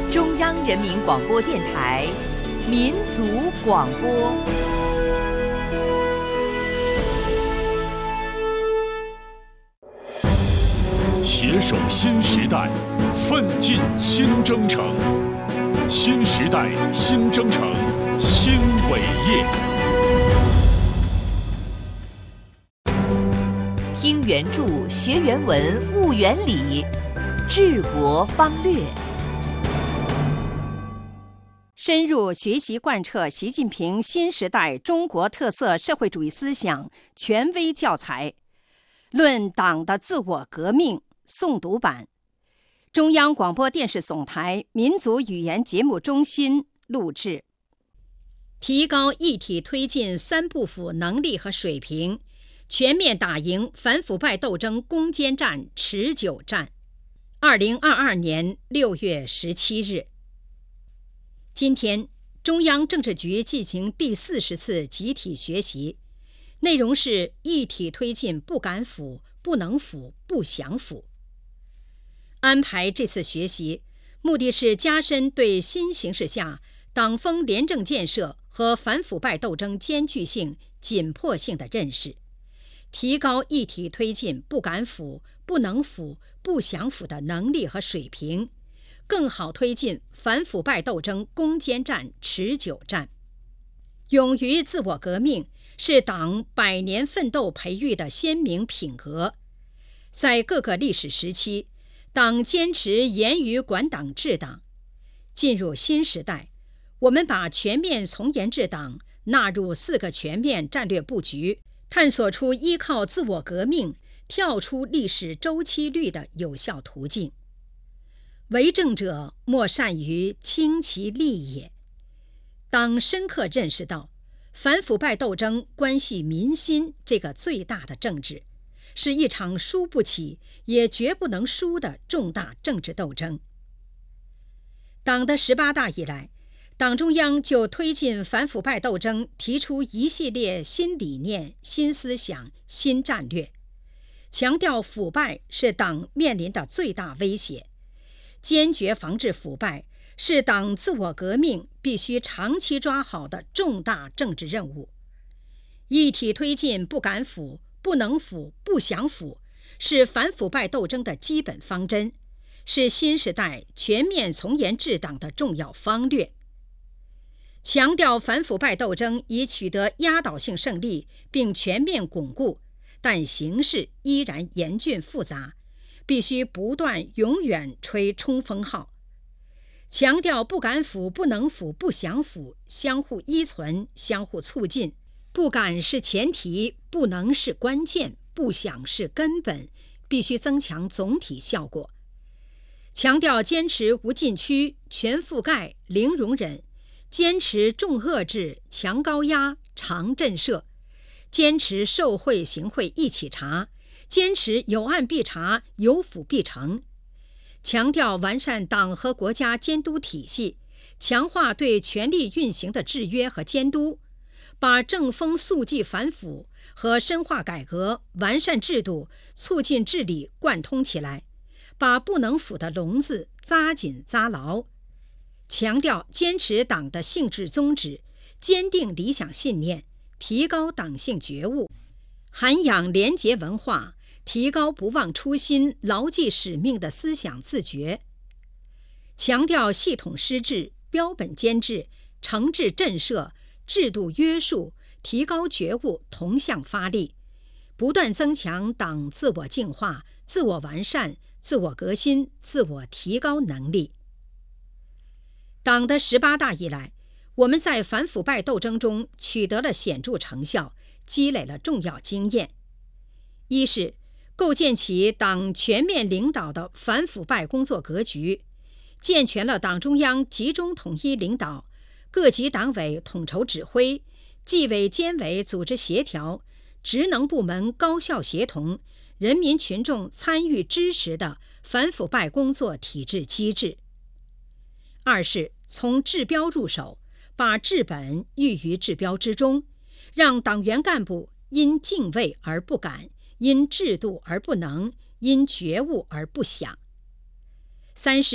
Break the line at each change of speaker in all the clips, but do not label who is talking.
中央人民广播电台民族广播。
携手新时代，奋进新征程。新时代新征程新伟业。
听原著，学原文，悟原理，治国方略。
深入学习贯彻习近平新时代中国特色社会主义思想权威教材，论党的自我革命诵读版，中央广播电视总台民族语言节目中心录制。提高一体推进三不腐能力和水平，全面打赢反腐败斗争攻坚战持久战。2022年6月17日。今天，中央政治局进行第40次集体学习，内容是一体推进不敢腐、不能腐、不想腐。安排这次学习，目的是加深对新形势下党风廉政建设和反腐败斗争艰巨性、紧迫性的认识，提高一体推进不敢腐、不能腐、不想腐的能力和水平，更好推进反腐败斗争攻坚战持久战。勇于自我革命是党100年奋斗培育的鲜明品格。在各个历史时期，党坚持严于管党治党。进入新时代，我们把全面从严治党纳入4个全面战略布局，探索出依靠自我革命跳出历史周期率的有效途径。为政者莫善于轻其利也。党深刻认识到，反腐败斗争关系民心这个最大的政治，是一场输不起也绝不能输的重大政治斗争。党的18大以来，党中央就推进反腐败斗争提出一系列新理念、新思想、新战略，强调腐败是党面临的最大威胁，坚决防治腐败是党自我革命必须长期抓好的重大政治任务。一体推进不敢腐、不能腐、不想腐，是反腐败斗争的基本方针，是新时代全面从严治党的重要方略。强调反腐败斗争已取得压倒性胜利并全面巩固，但形势依然严峻复杂，必须不断永远吹冲锋号。强调不敢腐、不能腐、不想腐，相互依存，相互促进。不敢是前提，不能是关键，不想是根本，必须增强总体效果。强调坚持无禁区、全覆盖、零容忍，坚持重遏制、强高压、长震慑，坚持受贿行贿一起查，坚持有案必查、有腐必惩。强调完善党和国家监督体系，强化对权力运行的制约和监督，把正风肃纪反腐和深化改革、完善制度、促进治理贯通起来，把不能腐的笼子扎紧扎牢。强调坚持党的性质宗旨，坚定理想信念，提高党性觉悟，涵养廉洁文化，提高不忘初心、牢记使命的思想自觉。强调系统施治、标本监制、惩治震慑、制度约束，提高觉悟，同向发力，不断增强党自我净化、自我完善、自我革新、自我提高能力。党的18大以来，我们在反腐败斗争中取得了显著成效，积累了重要经验。一是构建起党全面领导的反腐败工作格局，健全了党中央集中统一领导、各级党委统筹指挥、纪委监委组织协调、职能部门高效协同、人民群众参与支持的反腐败工作体制机制。二是从治标入手，把治本寓于治标之中，让党员干部因敬畏而不敢，因制度而不能，因觉悟而不想。三是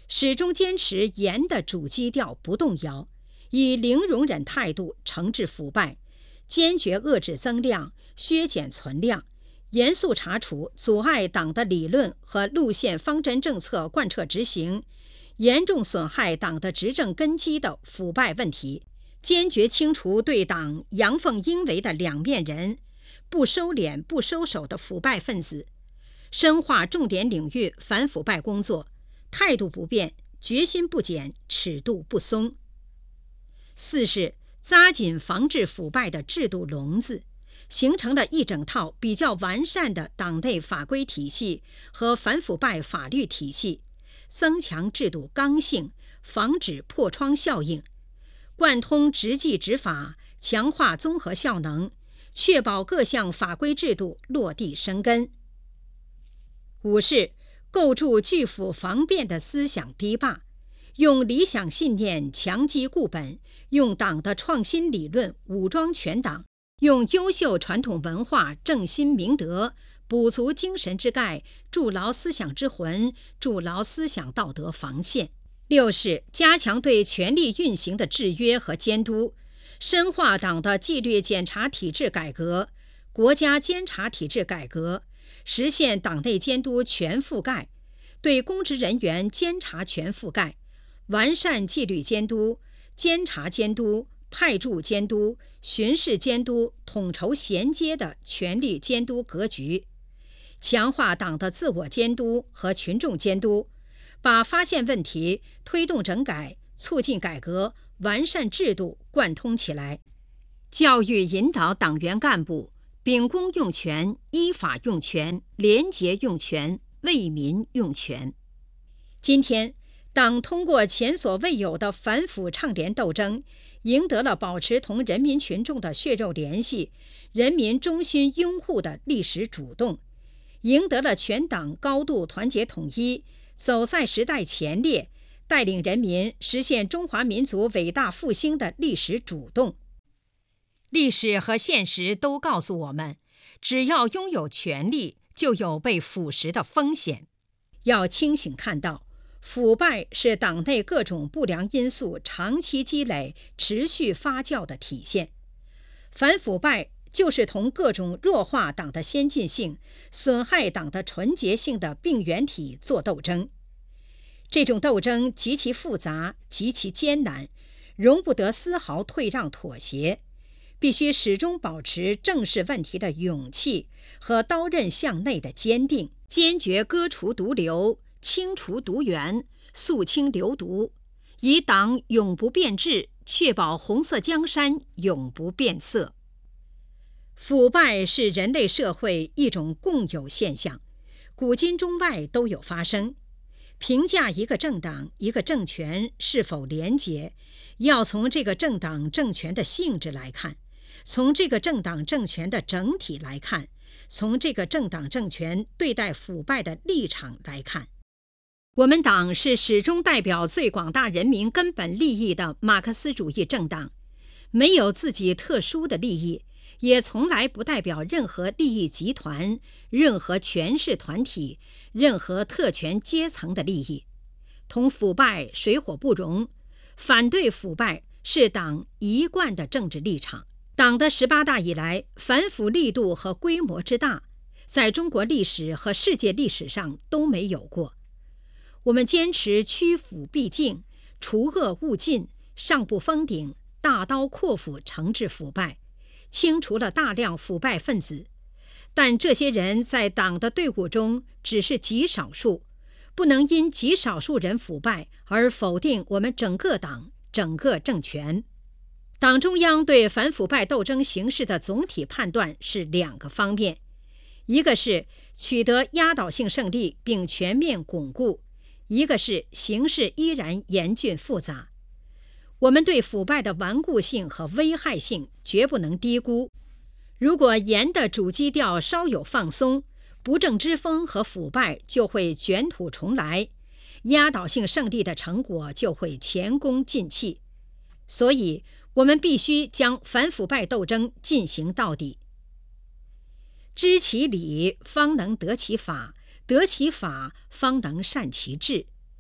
始终坚持严的主基调不动摇，以零容忍态度惩治腐败，坚决遏制增量，削减存量，严肃查处阻碍党的理论和路线方针政策贯彻执行，严重损害党的执政根基的腐败问题，坚决清除对党阳奉阴违的两面人，不收敛不收手的腐败分子，深化重点领域反腐败工作，态度不变，决心不减，尺度不松。四是扎紧防治腐败的制度笼子，形成了一整套比较完善的党内法规体系和反腐败法律体系，增强制度刚性，防止破窗效应，贯通执纪执法，强化综合效能，确保各项法规制度落地生根。五是构筑拒腐防变的思想堤坝，用理想信念强基固本，用党的创新理论武装全党，用优秀传统文化正心明德，补足精神之钙，筑牢思想之魂，筑牢思想道德防线。六是加强对权力运行的制约和监督，深化党的纪律检查体制改革、国家监察体制改革，实现党内监督全覆盖，对公职人员监察全覆盖，完善纪律监督、监察监督、派驻监督、巡视监督统筹衔接的权力监督格局，强化党的自我监督和群众监督，把发现问题、推动整改、促进改革、完善制度贯通起来。教育引导党员干部秉公用权、依法用权、廉洁用权、为民用权。今天，党通过前所未有的反腐倡廉斗争，赢得了保持同人民群众的血肉联系、人民衷心拥护的历史主动，赢得了全党高度团结统一，走在时代前列，带领人民实现中华民族伟大复兴的历史主动。历史和现实都告诉我们，只要拥有权力，就有被腐蚀的风险。要清醒看到，腐败是党内各种不良因素长期积累、持续发酵的体现。反腐败就是同各种弱化党的先进性、损害党的纯洁性的病原体做斗争。这种斗争极其复杂，极其艰难，容不得丝毫退让妥协，必须始终保持正视问题的勇气和刀刃向内的坚定，坚决割除毒瘤，清除毒源，肃清流毒，以党永不变质，确保红色江山永不变色。腐败是人类社会一种共有现象，古今中外都有发生。评价一个政党、一个政权是否廉洁，要从这个政党政权的性质来看，从这个政党政权的整体来看，从这个政党政权对待腐败的立场来看。我们党是始终代表最广大人民根本利益的马克思主义政党，没有自己特殊的利益，也从来不代表任何利益集团、任何权势团体、任何特权阶层的利益。同腐败水火不容，反对腐败是党一贯的政治立场。党的18大以来，反腐力度和规模之大，在中国历史和世界历史上都没有过。我们坚持驱腐避净，除恶务尽，上不封顶，大刀阔斧惩治腐败，清除了大量腐败分子。但这些人在党的队伍中只是极少数，不能因极少数人腐败而否定我们整个党、整个政权。党中央对反腐败斗争形势的总体判断是2个方面，一个是取得压倒性胜利并全面巩固，一个是形势依然严峻复杂。我们对腐败的顽固性和危害性绝不能低估。如果严的主基调稍有放松，不正之风和腐败就会卷土重来，压倒性胜利的成果就会前功尽弃。所以我们必须将反腐败斗争进行到底。知其理，方能得其法，得其法，方能善其治。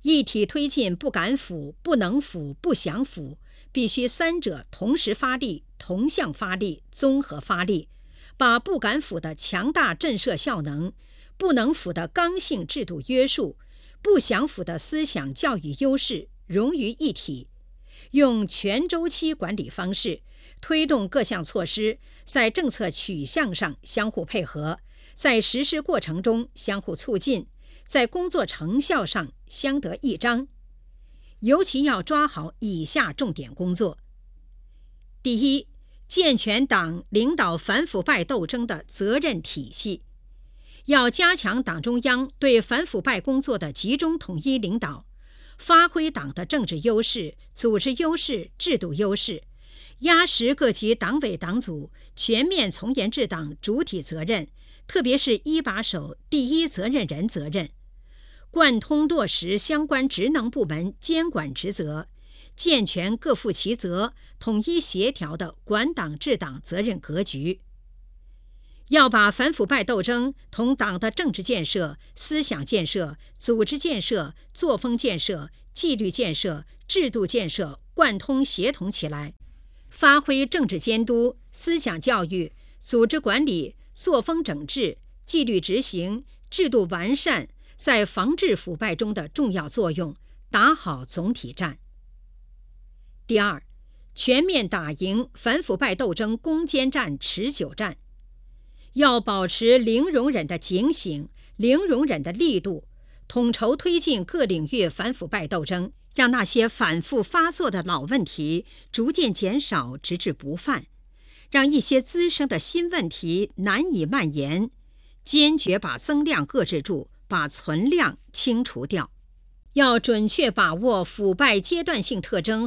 一体推进不敢腐、不能腐、不想腐，必须三者同时发力、同向发力、综合发力，把不敢腐的强大震慑效能、不能腐的刚性制度约束、不想腐的思想教育优势融于一体，用全周期管理方式推动各项措施在政策取向上相互配合，在实施过程中相互促进，在工作成效上相得益彰。尤其要抓好以下重点工作：第一，健全党领导反腐败斗争的责任体系，要加强党中央对反腐败工作的集中统一领导，发挥党的政治优势、组织优势、制度优势，压实各级党委党组全面从严治党主体责任，特别是一把手第一责任人责任，贯通落实相关职能部门监管职责，健全各负其责、统一协调的管党治党责任格局。要把反腐败斗争同党的政治建设、思想建设、组织建设、作风建设、纪律建设、制度建设贯通协同起来，发挥政治监督、思想教育、组织管理、作风整治、纪律执行、制度完善在防治腐败中的重要作用，打好总体战。第二，全面打赢反腐败斗争攻坚战、持久战。要保持零容忍的警醒、零容忍的力度，统筹推进各领域反腐败斗争，让那些反复发作的老问题逐渐减少，直至不犯，让一些滋生的新问题难以蔓延，坚决把增量遏制住，把存量清除掉。要准确把握腐败阶段性特征